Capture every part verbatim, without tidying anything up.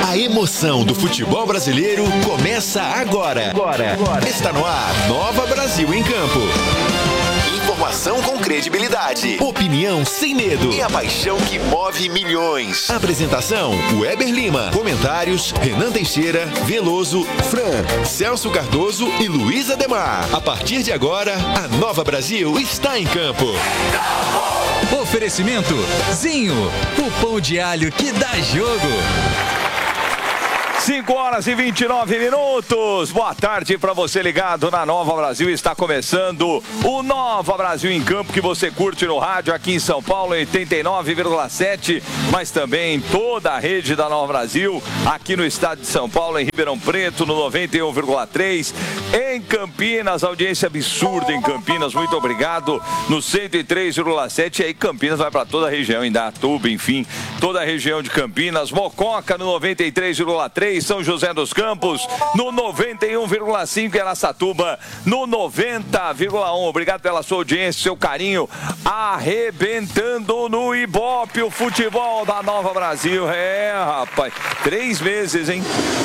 A emoção do futebol brasileiro começa agora. Agora. Agora. Está no ar, Nova Brasil em Campo. Informação com credibilidade, opinião sem medo e a paixão que move milhões. Apresentação, Weber Lima. Comentários, Renan Teixeira, Veloso, Fran, Celso Cardoso e Luiz Ademar. A partir de agora, a Nova Brasil está em campo. Oferecimento Zinho, o pão de alho que dá jogo. cinco horas e vinte e nove minutos. Boa tarde para você ligado na Nova Brasil. Está começando o Nova Brasil em Campo, que você curte no rádio aqui em São Paulo, oitenta e nove vírgula sete, mas também em toda a rede da Nova Brasil, aqui no estado de São Paulo, em Ribeirão Preto, no noventa e um vírgula três, em Campinas, audiência absurda em Campinas, muito obrigado, no cento e três vírgula sete, e aí Campinas vai para toda a região, Indaiatuba, enfim, toda a região de Campinas, Mococa no noventa e três vírgula três, São José dos Campos no noventa e um vírgula cinco e Araçatuba no noventa vírgula um. Obrigado pela sua audiência, seu carinho, arrebentando no Ibope, o futebol da Nova Brasil. É, rapaz, três meses, hein?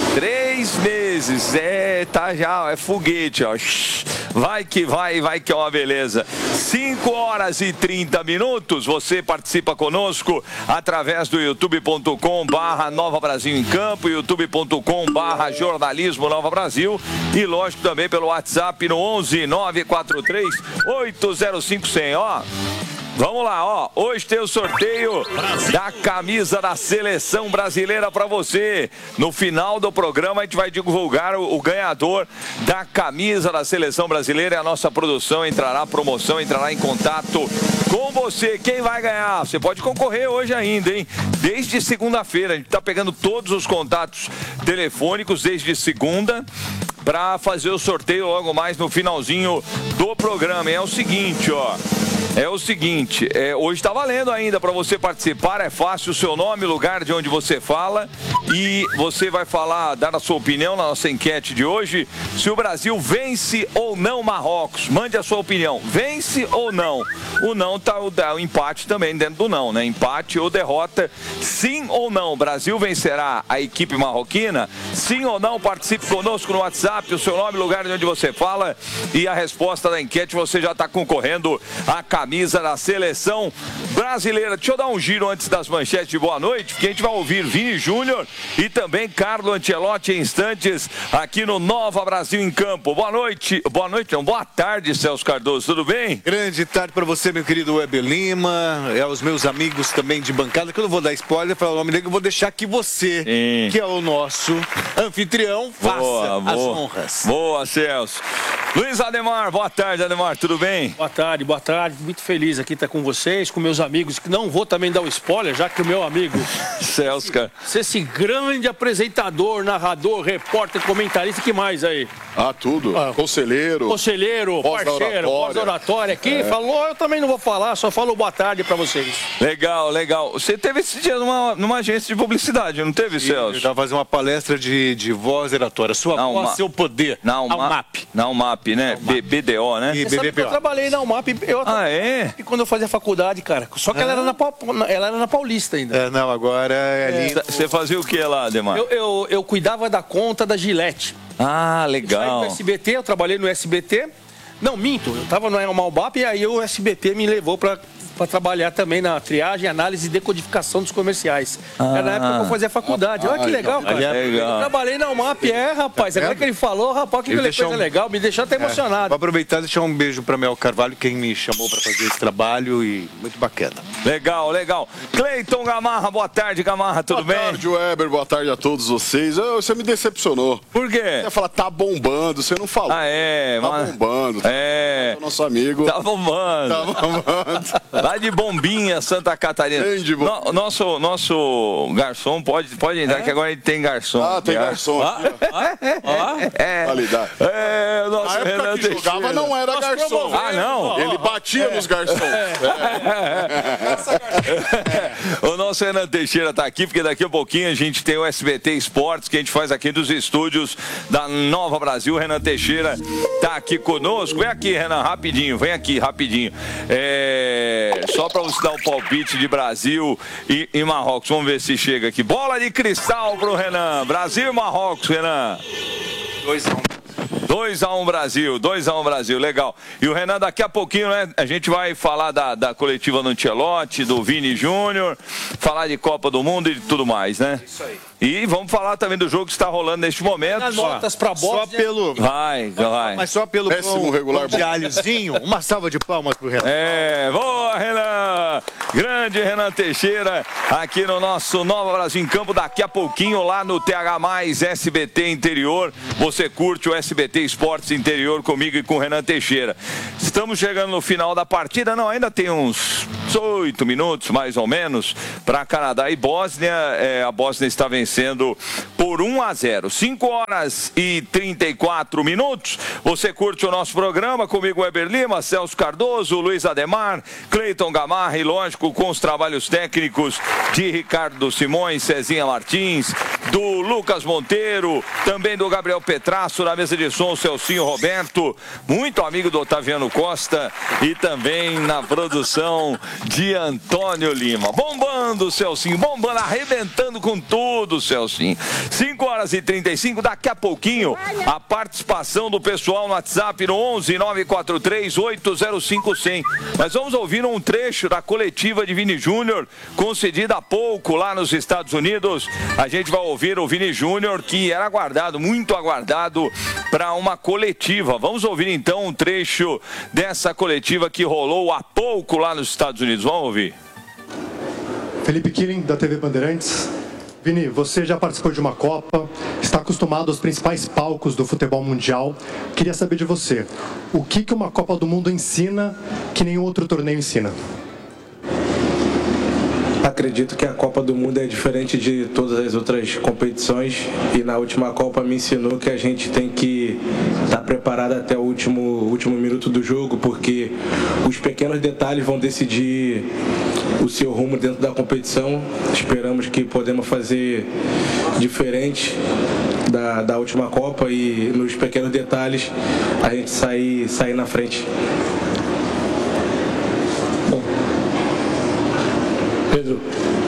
Três meses, é, tá já, é foguete, ó. Vai que vai, vai que é uma beleza. cinco horas e trinta minutos, você participa conosco através do youtube ponto com barra Nova Brasil em Campo, youtube ponto com barra Jornalismo Nova Brasil e lógico também pelo WhatsApp no onze nove quatro três oito zero cinco cem, ó. Vamos lá, ó, hoje tem o sorteio da camisa da Seleção Brasileira para você. No final do programa a gente vai divulgar o, o ganhador da camisa da Seleção Brasileira e a nossa produção entrará, a promoção entrará em contato com você. Quem vai ganhar? Você pode concorrer hoje ainda, hein? Desde segunda-feira, a gente tá pegando todos os contatos telefônicos desde segunda para fazer o sorteio logo mais no finalzinho do programa. E é o seguinte, ó. É o seguinte, é, hoje está valendo ainda para você participar, é fácil, o seu nome, lugar de onde você fala e você vai falar, dar a sua opinião na nossa enquete de hoje, se o Brasil vence ou não Marrocos. Mande a sua opinião, vence ou não? O não tá o, o empate também dentro do não, né? Empate ou derrota, sim ou não? O Brasil vencerá a equipe marroquina? Sim ou não? Participe conosco no WhatsApp, o seu nome, lugar de onde você fala e a resposta da enquete, você já está concorrendo a camisa da Seleção Brasileira. Deixa eu dar um giro antes das manchetes de boa noite, porque a gente vai ouvir Vini Júnior e também Carlo Ancelotti em instantes aqui no Nova Brasil em Campo. Boa noite, boa noite não, boa tarde, Celso Cardoso, tudo bem? Grande tarde para você, meu querido Weber Lima, é aos meus amigos também de bancada, que eu não vou dar spoiler, falar o nome dele, eu vou deixar que você, Sim. que é o nosso anfitrião, faça boa, as boa. honras. Boa, Celso. Luiz Ademar, boa tarde, Ademar, tudo bem? Boa tarde, boa tarde, muito feliz aqui estar com vocês, com meus amigos, que não vou também dar o spoiler, já que o meu amigo Celso, cara. Esse, esse grande apresentador, narrador, repórter, comentarista, que mais aí? Ah, tudo. Ah, conselheiro. Conselheiro, parceiro, pós-oratória aqui, é. falou, eu também não vou falar, só falo boa tarde pra vocês. Legal, legal. Você teve esse dia numa, numa agência de publicidade, não teve, Sim, Celso? Eu estava fazendo uma palestra de, de voz oratória, sua não, voz, uma... seu poder, na U M A P. Na U M A P, né? B D O, né? E B B P O. Eu trabalhei na U M A P, eu ah, é? E quando eu fazia faculdade, cara, só que ah. ela, era na, ela era na Paulista ainda. É, não, agora é ali. Você fazia o que lá, Ademar? Eu, eu, eu cuidava da conta da Gillette. Ah, legal. No S B T, eu trabalhei no S B T. Não, minto, eu tava no Malbap e aí o S B T me levou pra, pra trabalhar também na triagem, análise e decodificação dos comerciais. Ah, Era na época que eu fazia faculdade. Ah, Olha que legal, cara. Legal. Eu trabalhei na U M A P, é, rapaz. Agora que ele falou, rapaz, que coisa um... legal, me deixou até emocionado. É, vou aproveitar e deixar um beijo pra Mel Carvalho, quem me chamou pra fazer esse trabalho e muito bacana. Legal, legal. Cleiton Gamarra, boa tarde, Gamarra, tudo boa bem? Boa tarde, Weber, boa tarde a todos vocês. Você me decepcionou. Por quê? Você ia falar, tá bombando, você não falou. Ah, é? Tá mas... bombando. É. Nosso amigo. Tá bombando. Tá bombando. Lá de Bombinha, Santa Catarina. Tem de bom. No, nosso, nosso garçom pode, pode entrar, é? que agora ele tem garçom. Ah, tem garçom. Ah, ah, é. Validade. É, nosso Na época Renan que jogava Teixeira. não era Nossa, garçom. Ah, não? Ele batia é. nos garçons. É. É. O nosso Renan Teixeira tá aqui, porque daqui a pouquinho a gente tem o S B T Esportes, que a gente faz aqui dos estúdios da Nova Brasil. O Renan Teixeira tá aqui conosco. Vem aqui, Renan, rapidinho, vem aqui, rapidinho. É... velho. Só pra você dar o palpite de Brasil e, e Marrocos. Vamos ver se chega aqui. Bola de cristal pro Renan. Brasil e Marrocos, Renan. dois a um. dois a um Brasil, dois a um Brasil, legal. E o Renan, daqui a pouquinho, né, a gente vai falar da, da coletiva do Ancelotti, do Vini Júnior, falar de Copa do Mundo e de tudo mais, né? Isso aí. E vamos falar também do jogo que está rolando neste momento. As notas pra Bósnia. Só pelo... Vai, vai. Mas só pelo Péssimo pão, regular. pão de alhozinho, uma salva de palmas pro Renan. É, boa, Renan! Grande Renan Teixeira, aqui no nosso Nova Brasil em Campo. Daqui a pouquinho, lá no T H mais S B T Interior, você curte o S B T Esportes Interior comigo e com o Renan Teixeira. Estamos chegando no final da partida, não, ainda tem uns oito minutos, mais ou menos, para Canadá e Bósnia. É, a Bósnia está vencendo por um a zero. cinco horas e trinta e quatro minutos. Você curte o nosso programa comigo, Weber Lima, Celso Cardoso, Luiz Ademar, Cleiton Gamarra e, lógico, com os trabalhos técnicos de Ricardo Simões, Cezinha Martins, do Lucas Monteiro, também do Gabriel Petrasso, na mesa de som, o Celcinho Roberto, muito amigo do Otaviano Costa, e também na produção de Antônio Lima. Bombando, Celcinho, bombando, arrebentando com tudo, Celcinho. cinco horas e trinta e cinco, daqui a pouquinho, a participação do pessoal no WhatsApp no onze nove quatro três oito zero cinco cem. Mas vamos ouvir um trecho da coletiva de Vini Júnior, concedida há pouco lá nos Estados Unidos. A gente vai ouvir o Vini Júnior, que era aguardado, muito aguardado, para uma coletiva. Vamos ouvir então um trecho dessa coletiva que rolou há pouco lá nos Estados Unidos. Vamos ouvir. Felipe Killing, da T V Bandeirantes. Vini, você já participou de uma Copa, está acostumado aos principais palcos do futebol mundial. Queria saber de você, o que que uma Copa do Mundo ensina que nenhum outro torneio ensina? Acredito que a Copa do Mundo é diferente de todas as outras competições, e na última Copa me ensinou que a gente tem que estar preparado até o último, último minuto do jogo, porque os pequenos detalhes vão decidir o seu rumo dentro da competição. Esperamos que podemos fazer diferente da, da última Copa e nos pequenos detalhes a gente sair, sair na frente. Pedro.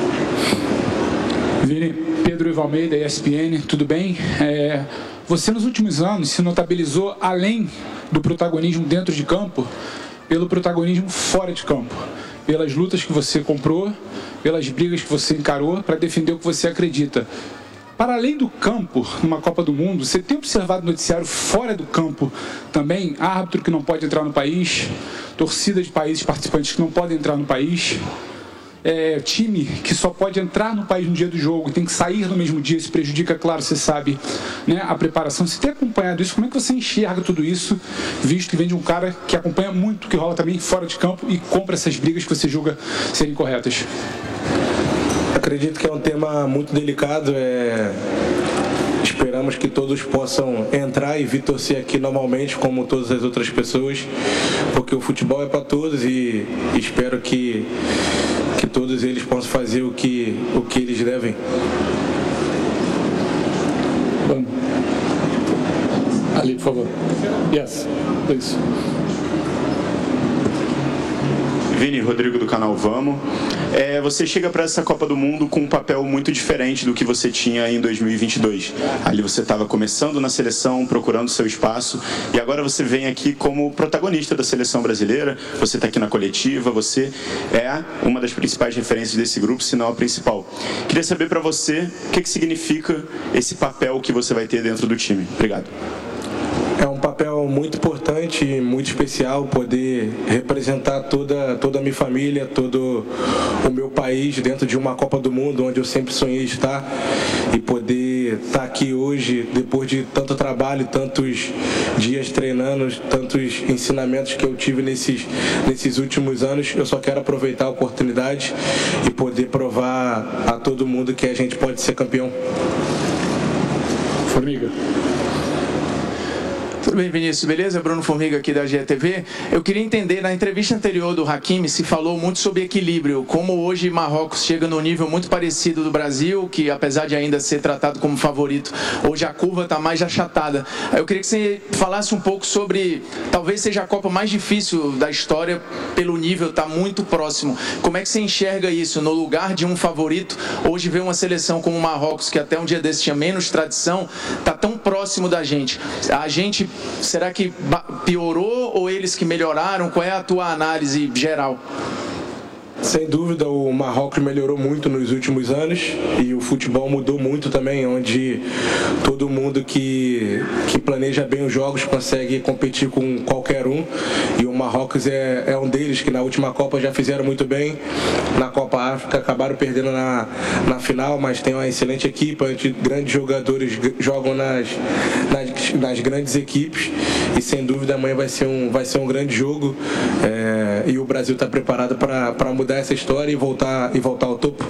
Vini, Pedro Ivo Almeida, E S P N, tudo bem? É, você nos últimos anos se notabilizou, além do protagonismo dentro de campo, pelo protagonismo fora de campo, pelas lutas que você comprou, pelas brigas que você encarou para defender o que você acredita. Para além do campo, numa Copa do Mundo, você tem observado noticiário fora do campo também? Árbitro que não pode entrar no país, torcida de países participantes que não podem entrar no país, É, time que só pode entrar no país no dia do jogo e tem que sair no mesmo dia, isso prejudica, claro, você sabe, né, a preparação. Você tem acompanhado isso, como é que você enxerga tudo isso, visto que vem de um cara que acompanha muito o que rola também fora de campo e compra essas brigas que você julga serem corretas? Acredito que é um tema muito delicado. É... Esperamos que todos possam entrar e vir torcer aqui normalmente, como todas as outras pessoas, porque o futebol é para todos, e espero que, que todos eles possam fazer o que, o que eles devem. Bom. Ali, por favor. Yes, please. Vini, Rodrigo do canal Vamos. É, você chega para essa Copa do Mundo com um papel muito diferente do que você tinha em dois mil e vinte e dois. Ali você estava começando na seleção, procurando seu espaço, e agora você vem aqui como protagonista da seleção brasileira. Você está aqui na coletiva, você é uma das principais referências desse grupo, se não a principal. Queria saber para você o que, que significa esse papel que você vai ter dentro do time. Obrigado. É um papel muito importante e muito especial poder representar toda, toda a minha família, todo o meu país dentro de uma Copa do Mundo, onde eu sempre sonhei estar, e poder estar aqui hoje, depois de tanto trabalho, tantos dias treinando, tantos ensinamentos que eu tive nesses, nesses últimos anos. Eu só quero aproveitar a oportunidade e poder provar a todo mundo que a gente pode ser campeão. Formiga. Tudo bem, Vinícius? Beleza? Bruno Formiga aqui da G E T V. Eu queria entender, na entrevista anterior do Hakimi se falou muito sobre equilíbrio, como hoje Marrocos chega num nível muito parecido do Brasil, que apesar de ainda ser tratado como favorito, hoje a curva está mais achatada. Eu queria que você falasse um pouco sobre, talvez seja a Copa mais difícil da história, pelo nível, está muito próximo. Como é que você enxerga isso? No lugar de um favorito, hoje ver uma seleção como o Marrocos, que até um dia desse tinha menos tradição, está tão próximo da gente. A gente, será que piorou ou eles que melhoraram? Qual é a tua análise geral? Sem dúvida, o Marrocos melhorou muito nos últimos anos e o futebol mudou muito também, onde todo mundo que, que planeja bem os jogos consegue competir com qualquer um, e o Marrocos é, é um deles, que na última Copa já fizeram muito bem. Na Copa África acabaram perdendo na, na final, mas tem uma excelente equipe, onde grandes jogadores jogam nas, nas, nas grandes equipes, e sem dúvida amanhã vai ser um, vai ser um grande jogo, é, e o Brasil está preparado para mudar essa história e voltar, e voltar ao topo.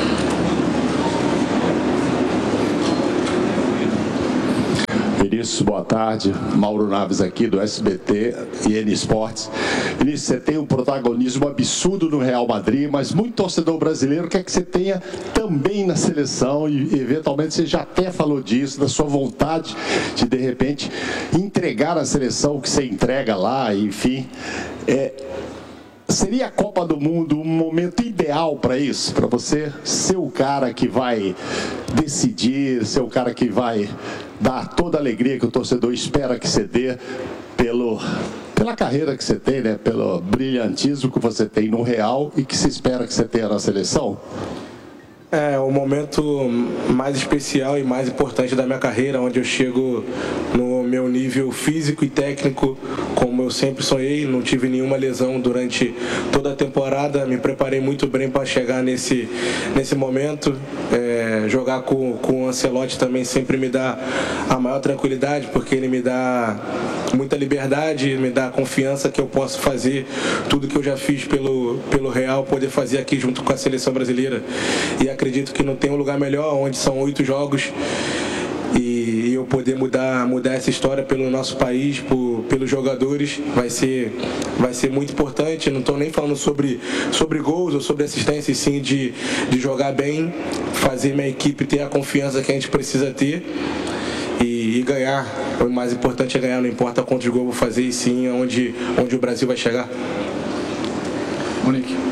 Vinícius, boa tarde. Mauro Naves aqui do S B T e N Esportes. Vinícius, você tem um protagonismo absurdo no Real Madrid, mas muito torcedor brasileiro quer que você tenha também na seleção, e eventualmente você já até falou disso, da sua vontade de de repente entregar a seleção que você entrega lá, enfim. É, Seria a Copa do Mundo um momento ideal para isso? Para você ser o cara que vai decidir, ser o cara que vai dar toda a alegria que o torcedor espera que você dê pelo, pela carreira que você tem, né? Pelo brilhantismo que você tem no Real e que se espera que você tenha na seleção? É o momento mais especial e mais importante da minha carreira, onde eu chego no meu nível físico e técnico, como eu sempre sonhei. Não tive nenhuma lesão durante toda a temporada, me preparei muito bem para chegar nesse, nesse momento. É, jogar com, com o Ancelotti também sempre me dá a maior tranquilidade, porque ele me dá muita liberdade, me dá confiança que eu posso fazer tudo que eu já fiz pelo, pelo Real, poder fazer aqui junto com a seleção brasileira. E acredito que não tem um lugar melhor, onde são oito jogos, e eu poder mudar, mudar essa história pelo nosso país, por, pelos jogadores, vai ser, vai ser muito importante. Não estou nem falando sobre, sobre gols ou sobre assistência, e sim de, de jogar bem, fazer minha equipe ter a confiança que a gente precisa ter e, e ganhar. O mais importante é ganhar, não importa quantos gols eu vou fazer, e sim onde, onde o Brasil vai chegar. Monique.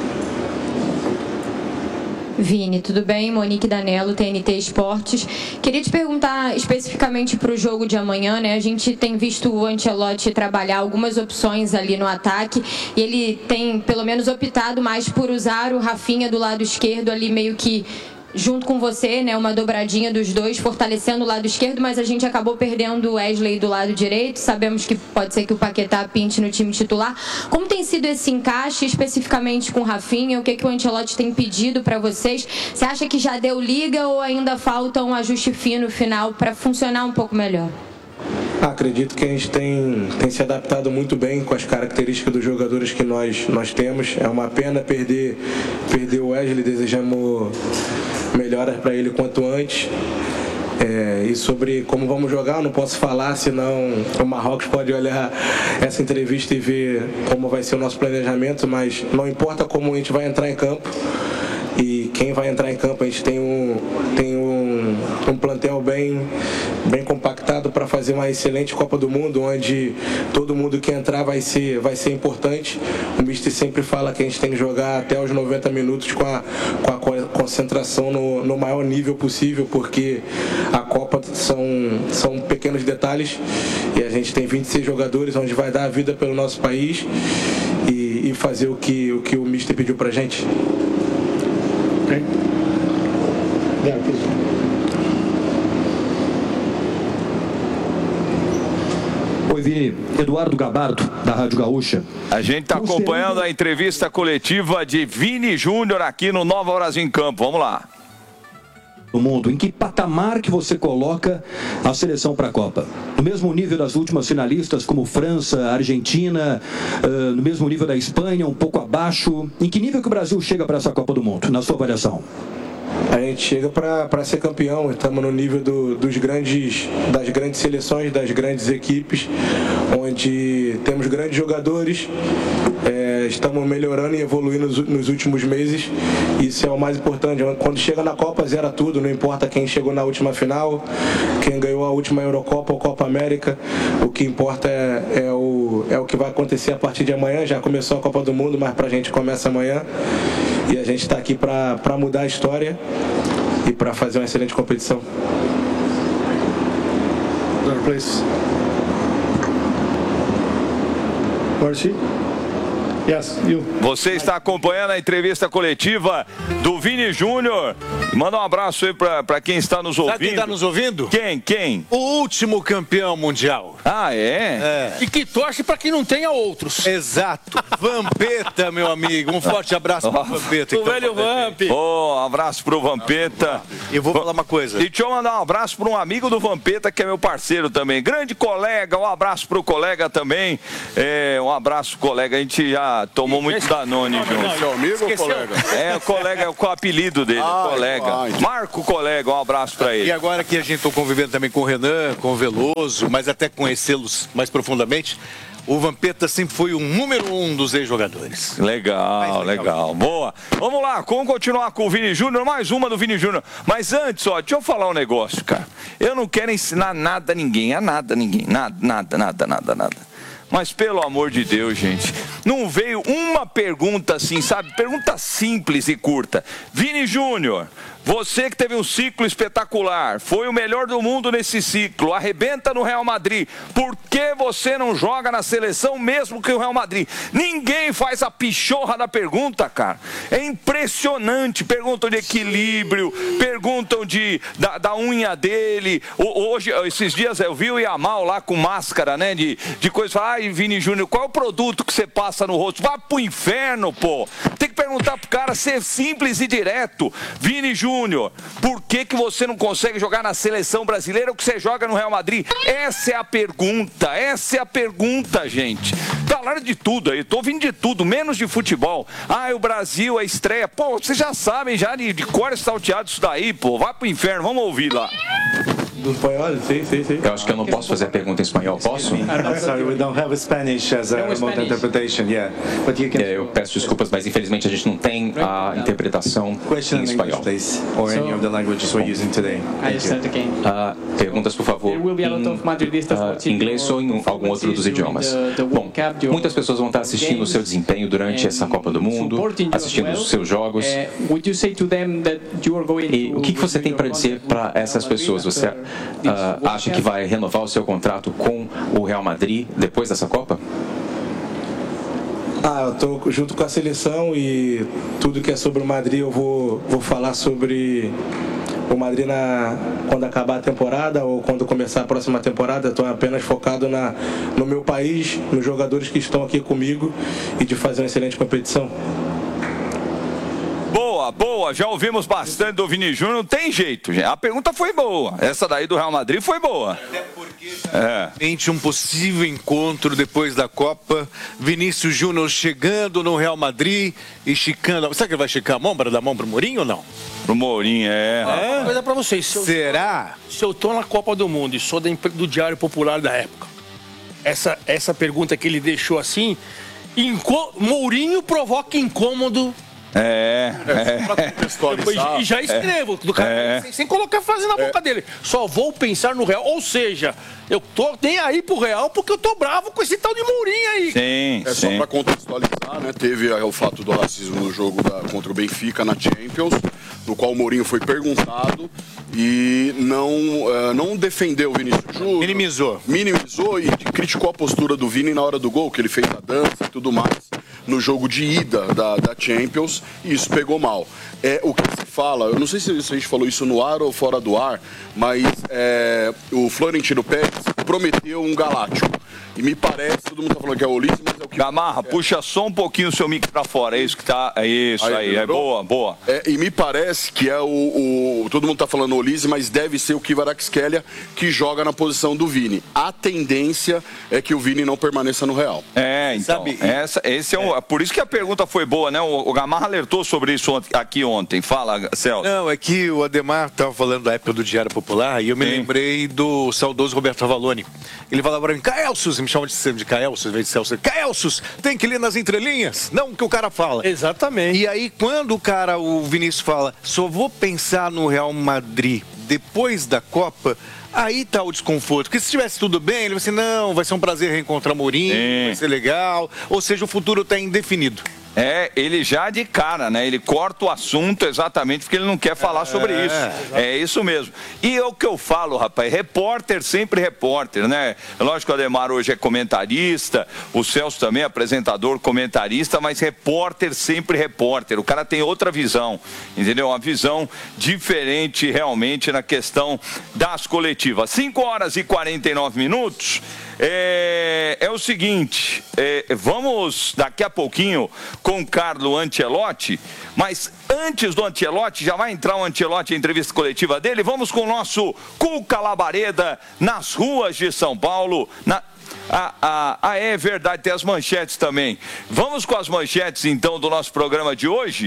Vini, tudo bem? Monique Danello, T N T Esportes. Queria te perguntar especificamente para o jogo de amanhã, né? A gente tem visto o Ancelotti trabalhar algumas opções ali no ataque, e ele tem pelo menos optado mais por usar o Rafinha do lado esquerdo ali, meio que junto com você, né, uma dobradinha dos dois, fortalecendo o lado esquerdo, mas a gente acabou perdendo o Wesley do lado direito. Sabemos que pode ser que o Paquetá pinte no time titular. Como tem sido esse encaixe, especificamente com o Rafinha? O que, que o Ancelotti tem pedido para vocês? Você acha que já deu liga ou ainda falta um ajuste fino final para funcionar um pouco melhor? Acredito que a gente tem, tem se adaptado muito bem com as características dos jogadores que nós, nós temos. É uma pena perder, perder o Wesley, desejamos melhoras para ele quanto antes. É, e sobre como vamos jogar, eu não posso falar, senão o Marrocos pode olhar essa entrevista e ver como vai ser o nosso planejamento, mas não importa como a gente vai entrar em campo. E quem vai entrar em campo, a gente tem um, tem um, um plantel bem, bem compactado para fazer uma excelente Copa do Mundo, onde todo mundo que entrar vai ser, vai ser importante. O mister sempre fala que a gente tem que jogar até os noventa minutos com a, com a concentração no, no maior nível possível, porque a Copa são, são pequenos detalhes, e a gente tem vinte e seis jogadores, onde vai dar a vida pelo nosso país e, e fazer o que, o que o mister pediu para a gente. Oi, Vini. Eduardo Gabardo, da Rádio Gaúcha. A gente está acompanhando a entrevista coletiva de Vini Júnior aqui no Nova Brasil em Campo. Vamos lá. Do mundo, em que patamar que você coloca a seleção para a Copa? No mesmo nível das últimas finalistas, como França, Argentina, uh, no mesmo nível da Espanha, um pouco abaixo? Em que nível que o Brasil chega para essa Copa do Mundo, na sua avaliação? a gente chega para ser campeão. Estamos no nível do, dos grandes, das grandes seleções, das grandes equipes, onde temos grandes jogadores, é, estamos melhorando e evoluindo nos, nos últimos meses. Isso é o mais importante. Quando chega na Copa, zera tudo, não importa quem chegou na última final, quem ganhou a última Eurocopa ou Copa América. O que importa é, é, o, é o que vai acontecer a partir de amanhã. Já começou a Copa do Mundo, mas pra gente começa amanhã. E a gente está aqui para mudar a história e para fazer uma excelente competição. Please. Marci? Yes, you. Você está acompanhando a entrevista coletiva do Vini Júnior. Manda um abraço aí para quem está nos ouvindo. Sabe quem está nos ouvindo? Quem? Quem? O último campeão mundial. Ah, é? é. E que torce para que não tenha outros. Exato. Vampeta, meu amigo. Um forte abraço para o Vampeta. O velho Vamp. Oh, um abraço pro Vampeta. E vou falar uma coisa. E deixa eu mandar um abraço para um amigo do Vampeta, que é meu parceiro também. Grande colega, um abraço pro colega também. É, um abraço, colega. A gente já tomou muito Danone junto. Seu amigo ou colega? É, o colega, é o apelido dele, ah, colega. Ah, Marco Colega, um abraço pra ele. E agora que a gente está convivendo também com o Renan, com o Veloso, mas até conhecê-los mais profundamente, o Vampeta sempre foi o número um dos ex-jogadores. Legal, legal, legal. Boa. Vamos lá, vamos continuar com o Vini Júnior, mais uma do Vini Júnior. Mas antes, ó, deixa eu falar um negócio, cara. Eu não quero ensinar nada a ninguém, a nada a ninguém. Nada, nada, nada, nada, nada. Mas, pelo amor de Deus, gente, não veio uma pergunta assim, sabe? Pergunta simples e curta. Vini Júnior, você que teve um ciclo espetacular, foi o melhor do mundo nesse ciclo, arrebenta no Real Madrid. Por que você não joga na seleção mesmo que o Real Madrid? Ninguém faz a pichorra da pergunta, cara. É impressionante. Perguntam de equilíbrio, perguntam de, da, da unha dele. Hoje, esses dias eu vi o Yamal lá com máscara, né? De, de coisa. Ai, Vini Júnior, qual é o produto que você passa no rosto? Vá pro inferno, pô. Tem que perguntar pro cara, ser simples e direto. Vini Júnior, por que que você não consegue jogar na seleção brasileira ou que você joga no Real Madrid? Essa é a pergunta, essa é a pergunta, gente. Falaram de tudo aí, tô ouvindo de tudo, menos de futebol. Ah, o Brasil, a estreia. Pô, vocês já sabem, já de, de cor salteado isso daí, pô. Vai pro inferno, vamos ouvir lá. Do espanhol, sim, sim, sim. Eu acho que eu não posso fazer a pergunta em espanhol, posso? I'm sorry, we don't have Spanish as a remote interpretation, yeah. But you can... É, eu peço desculpas, mas infelizmente a gente não tem a interpretação em espanhol. Please, or any of the languages we're using today. Uh, perguntas, por favor, em uh, inglês ou em algum outro dos idiomas. Bom, muitas pessoas vão estar assistindo o seu desempenho durante essa Copa do Mundo, assistindo os seus jogos. E o que você tem para dizer para essas pessoas? Você Uh, acha que vai renovar o seu contrato com o Real Madrid depois dessa Copa? Ah, eu estou junto com a seleção e tudo que é sobre o Madrid eu vou, vou falar sobre o Madrid na, quando acabar a temporada ou quando começar a próxima temporada. Estou apenas focado na, no meu país, nos jogadores que estão aqui comigo e de fazer uma excelente competição. Boa, boa, já ouvimos bastante do Vini Júnior, não tem jeito, gente. A pergunta foi boa, essa daí do Real Madrid foi boa. Até porque é. um possível encontro depois da Copa, Vinícius Júnior chegando no Real Madrid e chicando. Será que ele vai chicar a mão para dar a mão pro Mourinho ou não? Pro Mourinho, é. é. Uma coisa pra vocês. Se Será? Eu, se eu tô na Copa do Mundo e sou da, do Diário Popular da época, essa, essa pergunta que ele deixou assim, inco, Mourinho provoca incômodo. É, é. Pra contextualizar. E já escrevo do cara, é. sem, sem colocar frase na boca é. dele. Só vou pensar no Real. Ou seja, eu tô nem aí pro Real porque eu tô bravo com esse tal de Mourinho aí. Sim, é sim. Só pra contextualizar, né? Teve aí, o fato do racismo no jogo da, contra o Benfica na Champions, no qual o Mourinho foi perguntado e não, uh, não defendeu o Vinícius Júnior. Minimizou. Minimizou e criticou a postura do Vini na hora do gol, que ele fez a dança e tudo mais, no jogo de ida da, da Champions, e isso pegou mal. É, o que se fala, eu não sei se a gente falou isso no ar ou fora do ar, mas é, o Florentino Pérez prometeu um galáctico. E me parece, todo mundo tá falando que é o Ulisses, mas é o que... Gamarra, é. Puxa só um pouquinho o seu mic pra fora, é isso que tá... É isso aí, aí é boa, boa. É, e me parece que é o, o... Todo mundo tá falando o Ulisses, mas deve ser o Kvaratskhelia que joga na posição do Vini. A tendência é que o Vini não permaneça no Real. É, então, Sabe, essa, esse é, é. Um, por isso que a pergunta foi boa, né? O, o Gamarra alertou sobre isso aqui ontem. Fala, Celso. Não, é que o Ademar estava falando da época do Diário Popular e eu me Sim. lembrei do saudoso Roberto Avalone. Ele falava para mim, Caelsus, me chama de, de Caelsus, em vez de Celso. Caelsus, tem que ler nas entrelinhas, não o que o cara fala. Exatamente. E aí, quando o cara, o Vinícius fala, só vou pensar no Real Madrid depois da Copa... Aí tá o desconforto, porque se estivesse tudo bem, ele vai assim, não, vai ser um prazer reencontrar Mourinho, Sim. vai ser legal, ou seja, o futuro tá indefinido. É, ele já de cara, né? Ele corta o assunto exatamente porque ele não quer falar é, sobre isso. É, é isso mesmo. E é o que eu falo, rapaz, repórter sempre repórter, né? Lógico que o Ademar hoje é comentarista, o Celso também é apresentador, comentarista, mas repórter sempre repórter. O cara tem outra visão, entendeu? Uma visão diferente realmente na questão das coletivas. cinco horas e quarenta e nove minutos. É, é o seguinte, é, vamos daqui a pouquinho com Carlo Ancelotti, mas antes do Ancelotti, já vai entrar o Ancelotti, a entrevista coletiva dele, vamos com o nosso Cuca Labareda nas ruas de São Paulo, na... Ah, ah, ah, é verdade, tem as manchetes também. Vamos com as manchetes então do nosso programa de hoje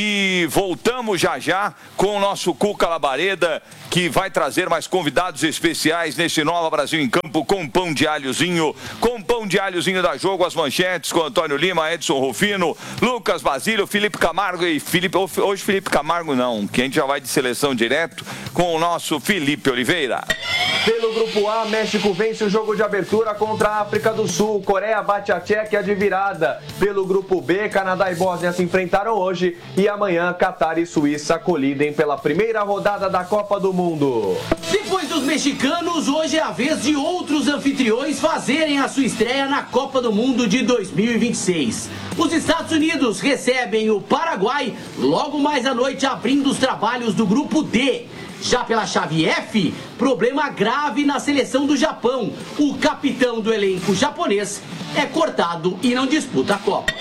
e voltamos já já com o nosso Cuca Labareda, que vai trazer mais convidados especiais nesse Nova Brasil em Campo com pão de alhozinho, com pão de alhozinho da Jogo, as manchetes com Antônio Lima, Edson Rufino, Lucas Basílio, Felipe Camargo e Felipe, hoje Felipe Camargo não, que a gente já vai de seleção direto com o nosso Felipe Oliveira. Pelo Grupo A, México vence o jogo de abertura contra a África do Sul. Coreia bate a Tchequia de virada. Pelo Grupo B, Canadá e Bósnia se enfrentaram hoje. E amanhã, Catar e Suíça colidem pela primeira rodada da Copa do Mundo. Depois dos mexicanos, hoje é a vez de outros anfitriões fazerem a sua estreia na Copa do Mundo de dois mil e vinte e seis. Os Estados Unidos recebem o Paraguai logo mais à noite, abrindo os trabalhos do Grupo D. Já pela chave F, problema grave na seleção do Japão. O capitão do elenco japonês é cortado e não disputa a Copa.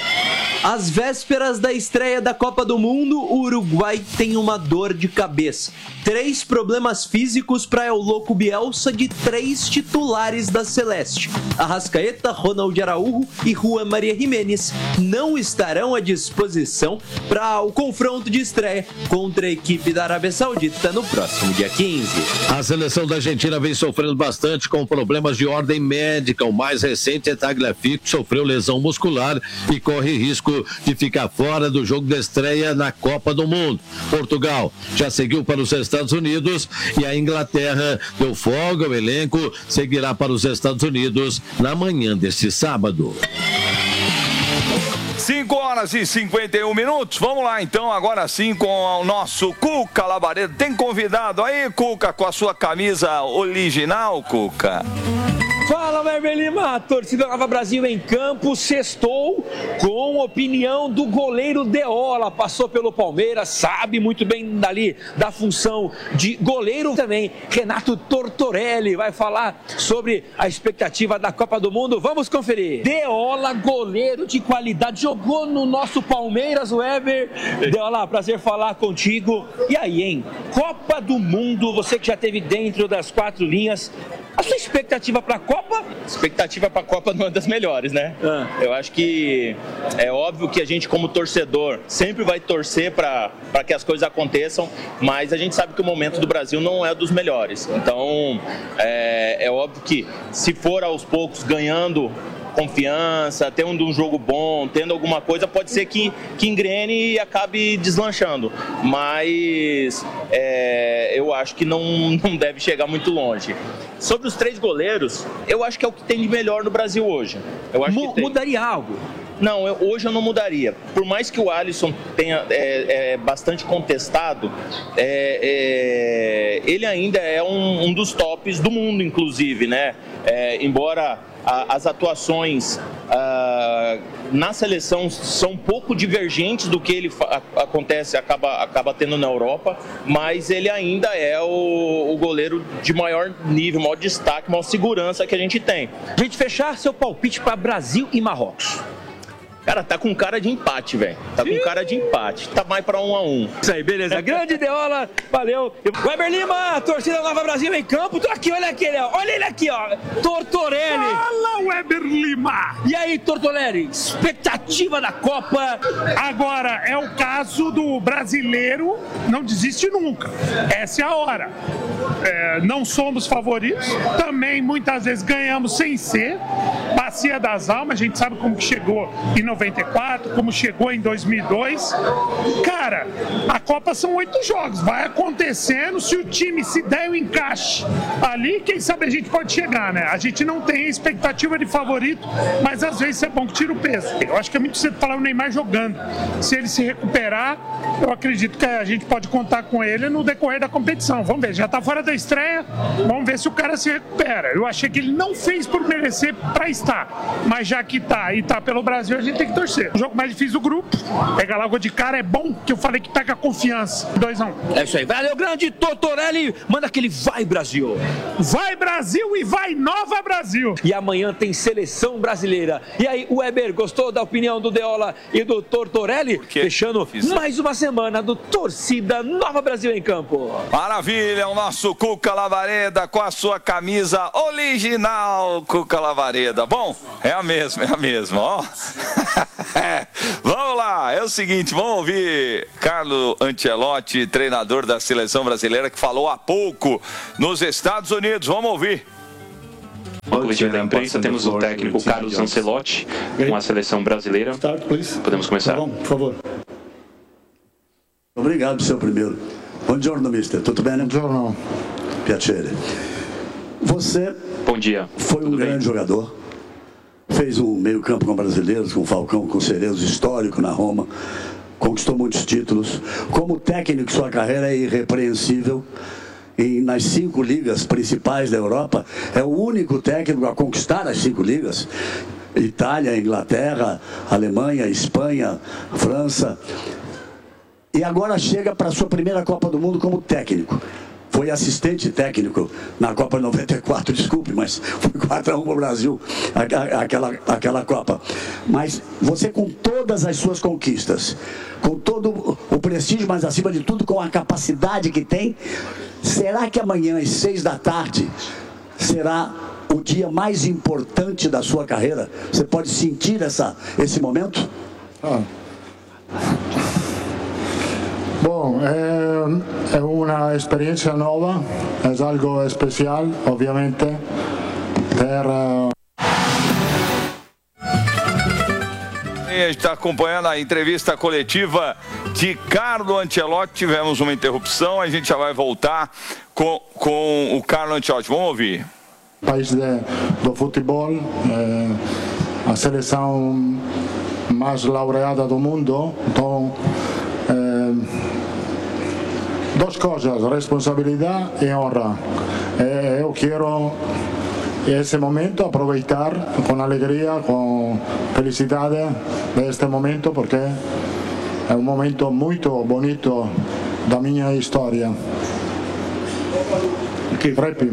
Às vésperas da estreia da Copa do Mundo, o Uruguai tem uma dor de cabeça. Três problemas físicos para El Louco Bielsa de três titulares da Celeste. Arrascaeta, Ronald Araújo e Juan Maria Jiménez não estarão à disposição para o confronto de estreia contra a equipe da Arábia Saudita no próximo dia quinze. A seleção da Argentina vem sofrendo bastante com problemas de ordem médica. O mais recente é Tagliafico, que sofreu lesão muscular e corre risco de ficar fora do jogo de estreia na Copa do Mundo. Portugal já seguiu para os Estados Unidos e a Inglaterra deu folga ao elenco, seguirá para os Estados Unidos na manhã deste sábado. cinco horas e cinquenta e um minutos. Vamos lá então, agora sim, com o nosso Cuca Labareda. Tem convidado aí, Cuca, com a sua camisa original, Cuca? Fala, Weber Lima, torcida Nova Brasil em campo, sextou com opinião do goleiro Deola, passou pelo Palmeiras, sabe muito bem dali da função de goleiro também. Renato Tortorelli vai falar sobre a expectativa da Copa do Mundo, vamos conferir. Deola, goleiro de qualidade, jogou no nosso Palmeiras, Weber. Deola, prazer falar contigo. E aí, hein? Copa do Mundo, você que já esteve dentro das quatro linhas, a sua expectativa para a Copa? Expectativa para a Copa não é das melhores, né? Ah. Eu acho que é óbvio que a gente, como torcedor, sempre vai torcer para que as coisas aconteçam, mas a gente sabe que o momento do Brasil não é dos melhores. Então, é, é óbvio que se for aos poucos ganhando confiança, tendo um jogo bom, tendo alguma coisa, pode ser que, que engrene e acabe deslanchando. Mas é, eu acho que não, não deve chegar muito longe. Sobre os três goleiros, eu acho que é o que tem de melhor no Brasil hoje. Eu acho que tem. Mudaria algo? Não, eu, hoje eu não mudaria. Por mais que o Alisson tenha é, é, bastante contestado, é, é, ele ainda é um, um dos tops do mundo, inclusive, né? É, embora a, as atuações ah, é, na seleção são um pouco divergentes do que ele acontece, acaba, acaba tendo na Europa, mas ele ainda é o, o goleiro de maior nível, maior destaque, maior segurança que a gente tem. A gente fechar seu palpite para Brasil e Marrocos. Cara, tá com cara de empate, velho. Tá com cara de empate. Tá mais pra um a um. Isso aí, beleza. Grande Deola, valeu. Weber Lima, torcida Nova Brasil em campo. Tô aqui, olha aqui, ó. Olha ele aqui, ó. Tortorelli. Fala, Weber Lima. E aí, Tortorelli, expectativa da Copa? Agora, é o caso do brasileiro, não desiste nunca. Essa é a hora. É, não somos favoritos. Também, muitas vezes, ganhamos sem ser. Bacia das almas, a gente sabe como que chegou em noventa e quatro, como chegou em dois mil e dois. Cara, a Copa são oito jogos, vai acontecendo, se o time se der o encaixe ali, quem sabe a gente pode chegar, né? A gente não tem expectativa de favorito, mas às vezes é bom que tira o peso. Eu acho que é muito cedo falar o Neymar jogando. Se ele se recuperar, eu acredito que a gente pode contar com ele no decorrer da competição. Vamos ver, já tá fora da estreia, vamos ver se o cara se recupera. Eu achei que ele não fez por merecer pra estar, mas já que tá e tá pelo Brasil, a gente tem que torcer. O jogo mais difícil do grupo, pegar logo de cara é bom, que eu falei que pega confiança. dois a um. É isso aí. Valeu, grande Tortorelli. Manda aquele vai, Brasil. Vai, Brasil, e vai, Nova Brasil. E amanhã tem seleção brasileira. E aí, Weber, gostou da opinião do Deola e do Tortorelli? Fechando mais uma semana do Torcida Nova Brasil em campo. Maravilha, o nosso Cuca Lavareda com a sua camisa original, Cuca Lavareda. Bom, é a mesma, é a mesma, ó. É, vamos lá, é o seguinte, vamos ouvir Carlo Ancelotti, treinador da seleção brasileira, que falou há pouco nos Estados Unidos. Vamos ouvir. No coletiva da imprensa temos o técnico Carlos Ancelotti com a seleção brasileira. Podemos começar? Tá bom, por favor. Obrigado, seu primeiro. Bom dia, mister. Tudo bem? Bom dia. Piacere. Você Bom dia. foi um Tudo grande bem? jogador. Fez um meio campo com brasileiros, com Falcão, com Cerezo, histórico na Roma. Conquistou muitos títulos. Como técnico, sua carreira é irrepreensível. E nas cinco ligas principais da Europa, é o único técnico a conquistar as cinco ligas. Itália, Inglaterra, Alemanha, Espanha, França. E agora chega para a sua primeira Copa do Mundo como técnico. Foi assistente técnico na Copa noventa e quatro, desculpe, mas foi quatro a um para o Brasil, aquela, aquela Copa. Mas você, com todas as suas conquistas, com todo o prestígio, mas acima de tudo, com a capacidade que tem, será que amanhã, às seis da tarde, será o dia mais importante da sua carreira? Você pode sentir essa, esse momento? Ah. Bom, é, é uma experiência nova, é algo especial, obviamente, ter... Uh... A gente está acompanhando a entrevista coletiva de Carlo Ancelotti. Tivemos uma interrupção, a gente já vai voltar com, com o Carlo Ancelotti. Vamos ouvir. País de, do futebol, é, a seleção mais laureada do mundo, então... Duas coisas, responsabilidade e honra. Eu quero esse momento aproveitar com alegria, com felicidade deste momento, porque é um momento muito bonito da minha história. Aqui, Rep.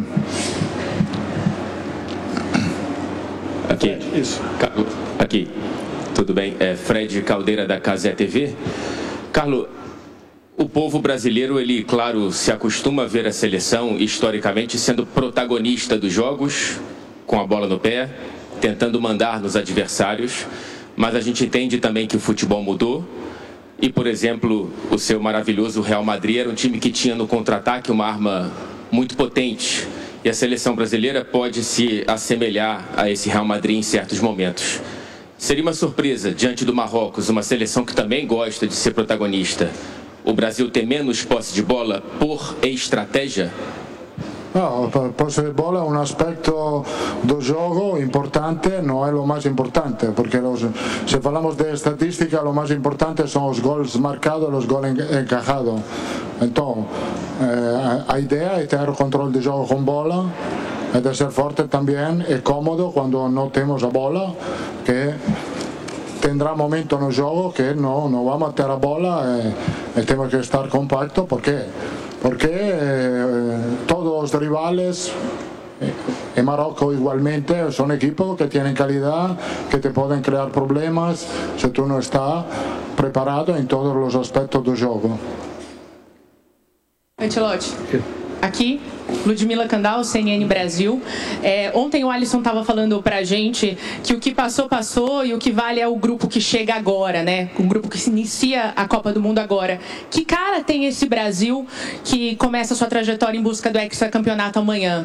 Aqui, isso. Aqui, tudo bem? É Fred Caldeira da Casé T V. Carlos, o povo brasileiro, ele, claro, se acostuma a ver a seleção, historicamente, sendo protagonista dos jogos, com a bola no pé, tentando mandar nos adversários, mas a gente entende também que o futebol mudou e, por exemplo, o seu maravilhoso Real Madrid era um time que tinha no contra-ataque uma arma muito potente e a seleção brasileira pode se assemelhar a esse Real Madrid em certos momentos. Seria uma surpresa, diante do Marrocos, uma seleção que também gosta de ser protagonista, o Brasil tem menos posse de bola por estratégia? No, posse de bola é um aspecto do jogo importante, não é o mais importante, porque los, se falamos de estatística, o mais importante são os gols marcados, os gols encajados. Então, eh, a ideia é ter o controle de jogo com bola, é de ser forte também, é cômodo quando não temos a bola, que tendrá momento no jogo que no, no vamos a ter a bola e, e temos que estar compacto. ¿Por qué? Porque eh, todos los rivales en Marruecos igualmente son equipos que tienen calidad, que te pueden crear problemas si tú no estás preparado en todos los aspectos del juego. Ancelotti, aqui, Ludmila Kandal, C N N Brasil. É, ontem o Alisson estava falando pra gente que o que passou, passou e o que vale é o grupo que chega agora, né? O grupo que se inicia a Copa do Mundo agora. Que cara tem esse Brasil que começa a sua trajetória em busca do hexacampeonato amanhã?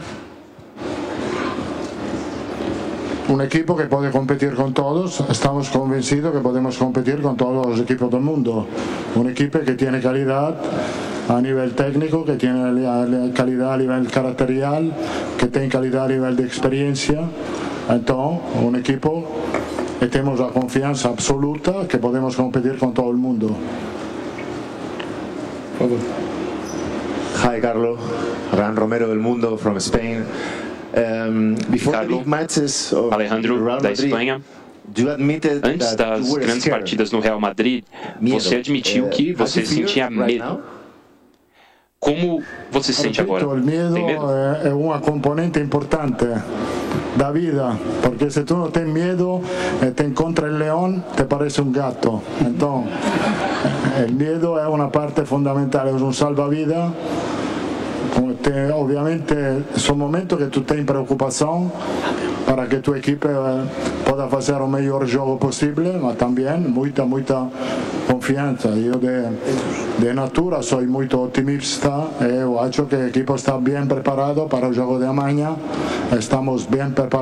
Un equipo que puede competir con todos, estamos convencidos que podemos competir con todos los equipos del mundo. Un equipo que tiene calidad a nivel técnico, que tiene calidad a nivel caracterial, que tiene calidad a nivel de experiencia. Entonces, un equipo que tenemos la confianza absoluta que podemos competir con todo el mundo. Hi, Carlos. Ran Romero del Mundo from Spain. Um, before Carlo, the big matches of Alejandro, Real da Madrid, Espanha. you admitted Antes that das you were grandes scared. partidas no Real Madrid, Medo. você admitiu que Uh, você how do you sentia feel right medo. now? Como você se sente agora? El miedo Tem medo? es es una componente importante da vida, porque si tú no tienes miedo y te encuentras el león, te parece un gato. Entonces, el miedo es una parte fundamental, es un salvavidas. Te, obviamente son momentos que tú tienes preocupación para que tu equipo eh, pueda hacer el mejor juego posible, pero también mucha, mucha confianza. Yo de, de natura soy muy optimista y he hecho que el equipo está bien preparado para el juego de mañana, estamos bien preparados.